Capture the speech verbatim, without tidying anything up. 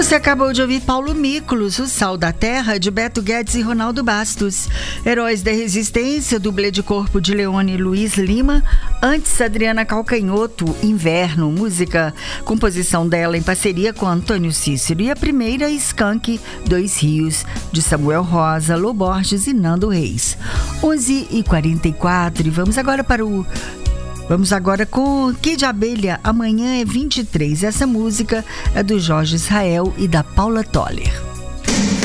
Você acabou de ouvir Paulo Miklos, O Sal da Terra, de Beto Guedes e Ronaldo Bastos. Heróis da Resistência, dublê de corpo de Leone e Luiz Lima. Antes, Adriana Calcanhoto, Inverno, música, composição dela em parceria com Antônio Cícero. E a primeira, Skank, Dois Rios, de Samuel Rosa, Lô Borges e Nando Reis. onze e quarenta e quatro, e vamos agora para o... Vamos agora com Kid Abelha, Amanhã é vinte e três. Essa música é do Jorge Israel e da Paula Toller.